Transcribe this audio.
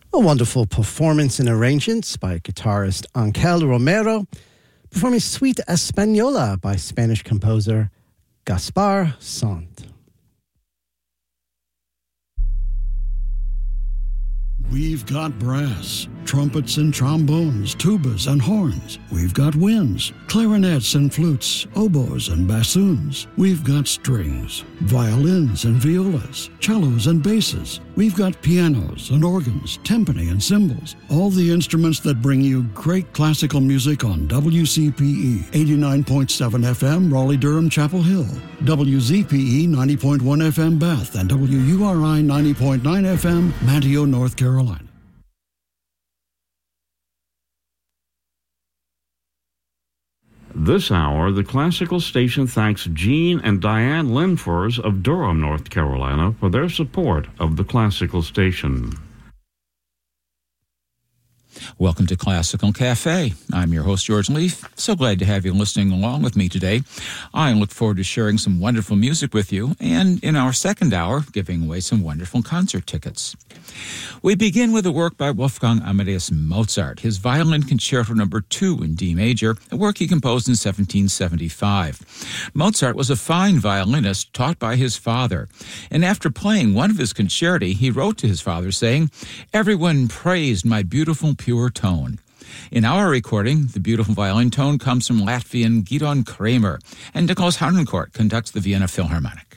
A wonderful performance and arrangements by guitarist Ángel Romero, performing Suite Española by Spanish composer Gaspar Sant. We've got brass, trumpets and trombones, tubas and horns. We've got winds, clarinets and flutes, oboes and bassoons. We've got strings, violins and violas, cellos and basses. We've got pianos and organs, timpani and cymbals. All the instruments that bring you great classical music on WCPE 89.7 FM, Raleigh-Durham, Chapel Hill, WZPE 90.1 FM, Bath, and WURI 90.9 FM, Manteo, North Carolina. This hour, the classical station thanks Jean and Diane Linfors of Durham, North Carolina, for their support of the classical station. Welcome to Classical Cafe. I'm your host, George Leaf. So glad to have you listening along with me today. I look forward to sharing some wonderful music with you, and in our second hour, giving away some wonderful concert tickets. We begin with a work by Wolfgang Amadeus Mozart, his Violin Concerto No. 2 in D major, a work he composed in 1775. Mozart was a fine violinist taught by his father, and after playing one of his concerti, he wrote to his father saying, "Everyone praised my beautiful pure tone." In our recording, the beautiful violin tone comes from Latvian Gidon Kramer, and Nicholas Harnoncourt conducts the Vienna Philharmonic.